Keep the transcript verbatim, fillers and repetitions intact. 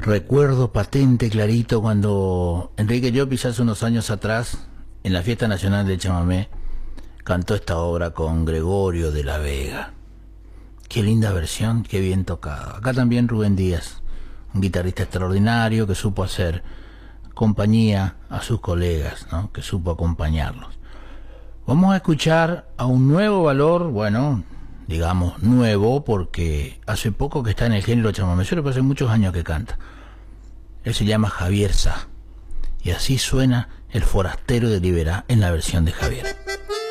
Recuerdo patente, clarito, cuando Enrique Llopis hace unos años atrás, en la Fiesta Nacional del Chamamé, cantó esta obra con Gregorio de la Vega. Qué linda versión, qué bien tocada. Acá también Rubén Díaz, un guitarrista extraordinario que supo hacer compañía a sus colegas, ¿no? Que supo acompañarlos. Vamos a escuchar a un nuevo valor, bueno, digamos nuevo, porque hace poco que está en el género chamamecero, pero hace muchos años que canta. Él se llama Javier Sá, y así suena El Forastero de Liberá en la versión de Javier.